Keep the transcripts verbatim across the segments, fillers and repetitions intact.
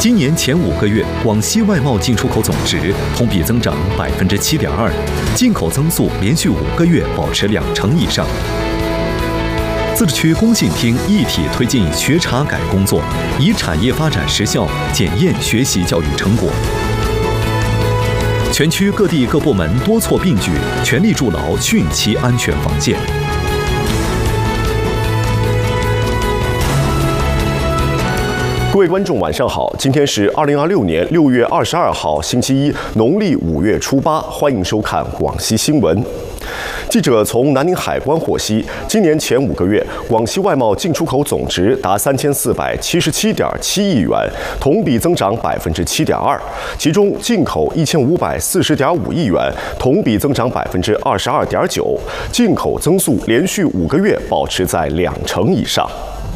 今年前五个月，广西外贸进出口总值同比增长百分之七点二，进口增速连续五个月保持两成以上。自治区工信厅一体推进学查改工作，以产业发展实效检验学习教育成果。全区各地各部门多措并举，全力筑牢汛期安全防线。 各位观众，晚上好！今天是二零二六年六月二十二号，星期一，农历五月初八。欢迎收看广西新闻。记者从南宁海关获悉，今年前五个月，广西外贸进出口总值达三千四百七十七点七亿元，同比增长百分之七点二。其中，进口一千五百四十点五亿元，同比增长百分之二十二点九，进口增速连续五个月保持在两成以上。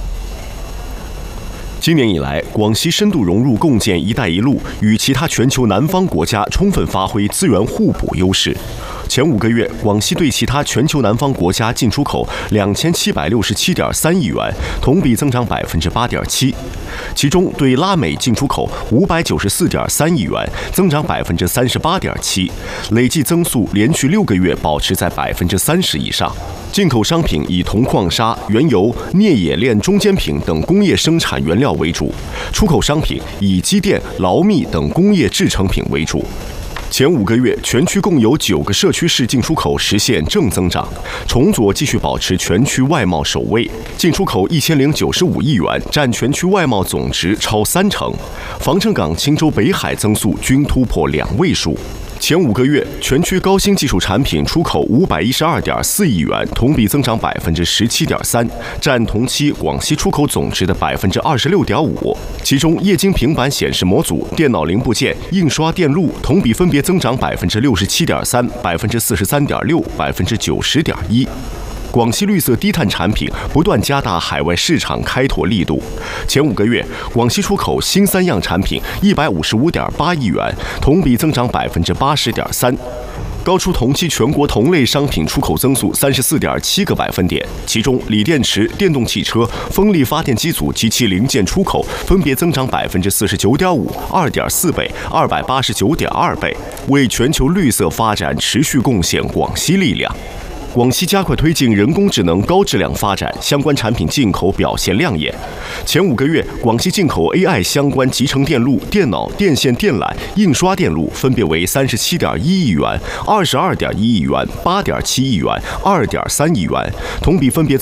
今年以来，广西深度融入共建“一带一路”，与其他全球南方国家充分发挥资源互补优势。前五个月，广西对其他全球南方国家进出口两千七百六十七点三亿元，同比增长百分之八点七。其中，对拉美进出口五百九十四点三亿元，增长百分之三十八点七，累计增速连续六个月保持在百分之三十以上。进口商品以铜矿砂、原油、镍冶炼中间品等工业生产原料为主，出口商品以机电、劳密等工业制成品为主。前五个月，全区共有九个社区市进出口实现正增长，崇左继续保持全区外贸首位，进出口一千零九十五亿元，占全区外贸总值超三成。防城港、钦州北海增速均突破两位数。前五个月，全区高新技术产品出口五百一十二点四亿元，同比增长百分之十七点三，占同期广西出口总值的百分之二十六点五。其中，液晶平板显示模组、电脑零部件、印刷电路同比分别增长百分之六十七点三、百分之四十三点六、百分之九十点一。广西绿色低碳产品不断加大海外市场开拓力度。前五个月，广西出口新三样产品一百五十五点八亿元，同比增长百分之八十点三，高出同期全国同类商品出口增速三十四点七个百分点。其中，锂电池、电动汽车、风力发电机组及其零件出口分别增长百分之四十九点五、二点四倍、二百八十九点二倍，为全球绿色发展持续贡献广西力量。广西加快推进人工智能高质量发展，相关产品进口表现亮眼。前五个月，广西进口 A I 相关集成电路、电脑、电线电缆、印刷电路分别为三十七点一亿元、二十二点一亿元、八点七亿元、二点三亿元，同比分别增